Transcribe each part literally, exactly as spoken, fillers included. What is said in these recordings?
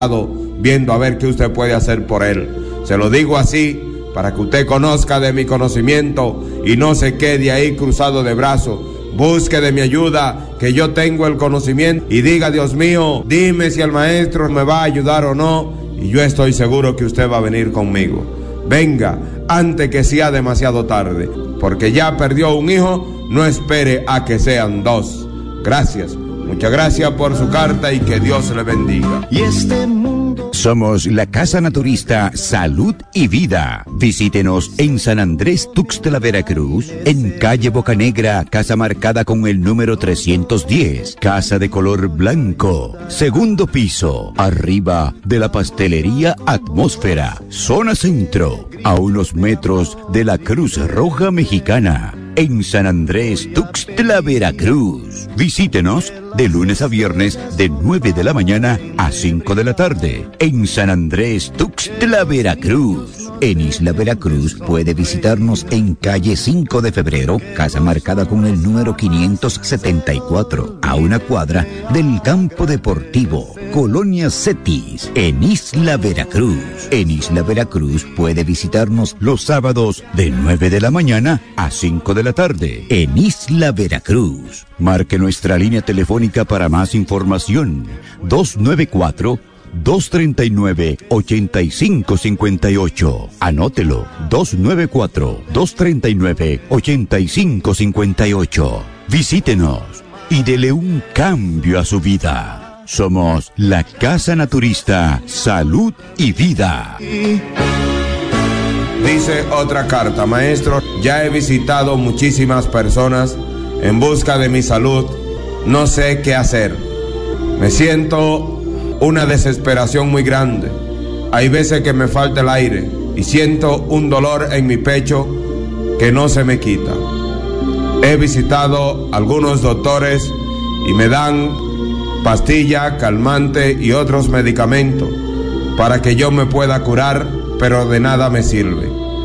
viendo a ver qué usted puede hacer por él. Se lo digo así para que usted conozca de mi conocimiento y no se quede ahí cruzado de brazos. Busque de mi ayuda, que yo tengo el conocimiento, y diga: Dios mío, dime si el maestro me va a ayudar o no, y yo estoy seguro que usted va a venir conmigo. Venga, antes que sea demasiado tarde, porque ya perdió un hijo, no espere a que sean dos. Gracias. Muchas gracias por su carta y que Dios le bendiga. Y este mundo... Somos la Casa Naturista Salud y Vida. Visítenos en San Andrés Tuxtla, Veracruz, en calle Bocanegra, casa marcada con el número trescientos diez, casa de color blanco, segundo piso, arriba de la pastelería Atmósfera, zona centro, a unos metros de la Cruz Roja Mexicana. En San Andrés Tuxtla, Veracruz. Visítenos de lunes a viernes de nueve de la mañana a cinco de la tarde. En San Andrés Tuxtla, Veracruz. En Isla Veracruz puede visitarnos en calle cinco de febrero, casa marcada con el número quinientos setenta y cuatro, a una cuadra del campo deportivo, Colonia Cetis, en Isla Veracruz. En Isla Veracruz puede visitarnos los sábados de nueve de la mañana a cinco de la tarde. En Isla Veracruz. Marque nuestra línea telefónica para más información: dos nueve cuatro, dos tres nueve, ocho cinco cinco ocho. Anótelo: dos nueve cuatro, dos tres nueve, ocho cinco cinco ocho. Visítenos y dele un cambio a su vida. Somos la Casa Naturista Salud y Vida. Dice otra carta: maestro, ya he visitado muchísimas personas en busca de mi salud. No sé qué hacer. Me siento una desesperación muy grande. Hay veces que me falta el aire y siento un dolor en mi pecho que no se me quita. He visitado algunos doctores y me dan pastilla, calmante y otros medicamentos para que yo me pueda curar, pero de nada me sirve.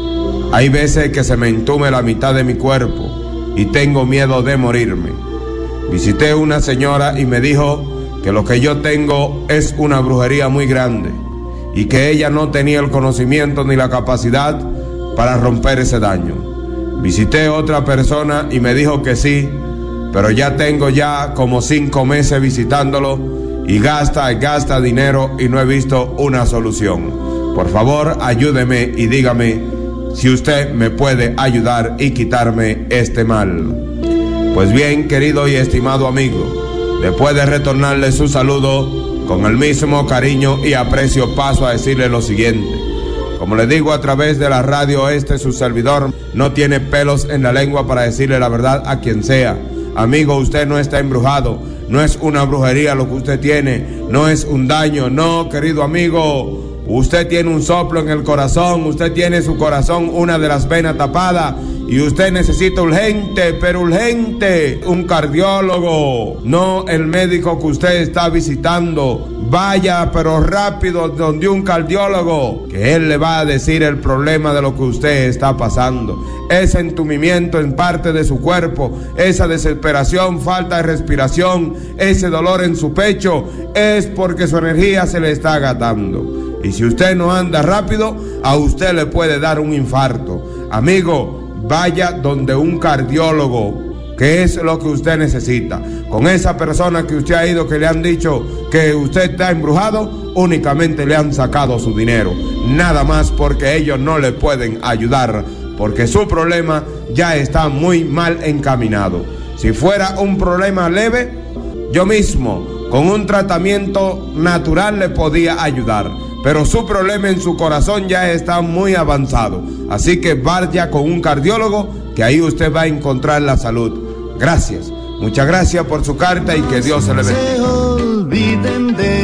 Hay veces que se me entume la mitad de mi cuerpo y tengo miedo de morirme. Visité una señora y me dijo que lo que yo tengo es una brujería muy grande y que ella no tenía el conocimiento ni la capacidad para romper ese daño. Visité otra persona y me dijo que sí, pero ya tengo ya como cinco meses visitándolo y gasta y gasta dinero y no he visto una solución. Por favor, ayúdeme y dígame si usted me puede ayudar y quitarme este mal. Pues bien, querido y estimado amigo, después de retornarle su saludo, con el mismo cariño y aprecio paso a decirle lo siguiente. Como le digo a través de la radio, este su servidor no tiene pelos en la lengua para decirle la verdad a quien sea. Amigo, usted no está embrujado, no es una brujería lo que usted tiene, no es un daño, no, querido amigo. Usted tiene un soplo en el corazón, usted tiene su corazón una de las venas tapadas y usted necesita urgente, pero urgente, un cardiólogo, no el médico que usted está visitando. Vaya, pero rápido, donde un cardiólogo, que él le va a decir el problema de lo que usted está pasando. Ese entumimiento en parte de su cuerpo, esa desesperación, falta de respiración, ese dolor en su pecho, es porque su energía se le está agotando. Y si usted no anda rápido, a usted le puede dar un infarto. Amigo, vaya donde un cardiólogo, que es lo que usted necesita. Con esa persona que usted ha ido, que le han dicho que usted está embrujado, únicamente le han sacado su dinero. Nada más, porque ellos no le pueden ayudar, porque su problema ya está muy mal encaminado. Si fuera un problema leve, yo mismo, con un tratamiento natural, le podía ayudar. Pero su problema en su corazón ya está muy avanzado. Así que vaya con un cardiólogo, que ahí usted va a encontrar la salud. Gracias. Muchas gracias por su carta y que Dios se le bendiga.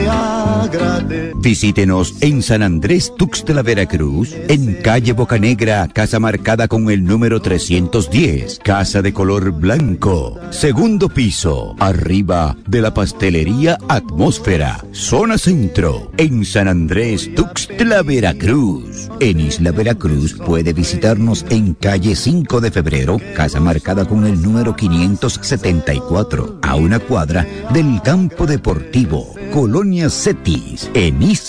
Visítenos en San Andrés Tuxtla, Veracruz, en calle Bocanegra, casa marcada con el número trescientos diez, casa de color blanco, segundo piso, arriba de la pastelería Atmósfera, zona centro, en San Andrés Tuxtla, Veracruz. En Isla Veracruz puede visitarnos en calle cinco de febrero, casa marcada con el número quinientos setenta y cuatro, a una cuadra del campo deportivo, Colonia Cetis, en Isla